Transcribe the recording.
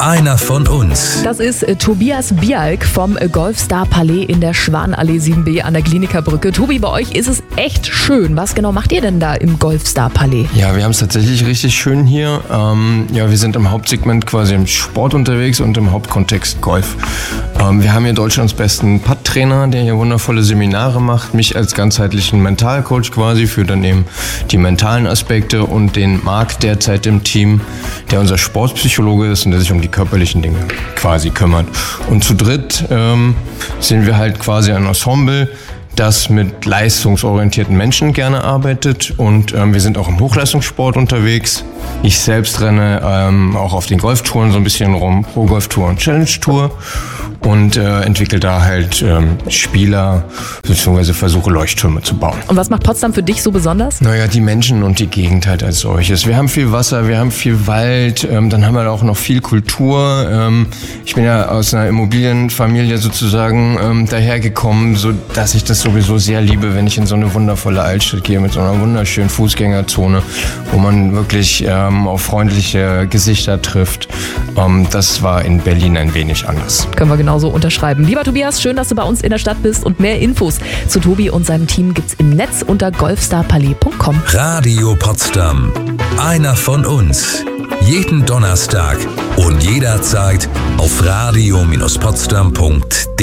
Einer von uns. Das ist Tobias Bialk vom Golfstar Palais in der Schwanallee 7b an der Klinikerbrücke. Tobi, bei euch ist es echt schön. Was genau macht ihr denn da im Golfstar Palais? Ja, wir haben es tatsächlich richtig schön hier. Wir sind im Hauptsegment quasi im Sport unterwegs und im Hauptkontext Golf. Wir haben hier Deutschlands besten Putt-Trainer, der hier wundervolle Seminare macht. Mich als ganzheitlichen Mentalcoach quasi für dann eben die mentalen Aspekte und den Marc derzeit im Team, der unser Sportpsychologe ist und der sich um die körperlichen Dinge quasi kümmert. Und zu dritt sind wir halt quasi ein Ensemble, das mit leistungsorientierten Menschen gerne arbeitet, und wir sind auch im Hochleistungssport unterwegs. Ich selbst renne auch auf den Golftouren so ein bisschen rum, Pro Golf Tour und Challenge Tour, und entwickle da halt Spieler bzw. versuche Leuchttürme zu bauen. Und was macht Potsdam für dich so besonders? Naja, die Menschen und die Gegend halt als solches. Wir haben viel Wasser, wir haben viel Wald, dann haben wir auch noch viel Kultur. Ich bin ja aus einer Immobilienfamilie sozusagen dahergekommen, so dass ich das sowieso sehr liebe, wenn ich in so eine wundervolle Altstadt gehe mit so einer wunderschönen Fußgängerzone, wo man wirklich auf freundliche Gesichter trifft. Das war in Berlin ein wenig anders. Können wir genauso unterschreiben. Lieber Tobias, schön, dass du bei uns in der Stadt bist, und mehr Infos zu Tobi und seinem Team gibt's im Netz unter golfstarpalais.com. Radio Potsdam. Einer von uns. Jeden Donnerstag und jederzeit auf radio-potsdam.de.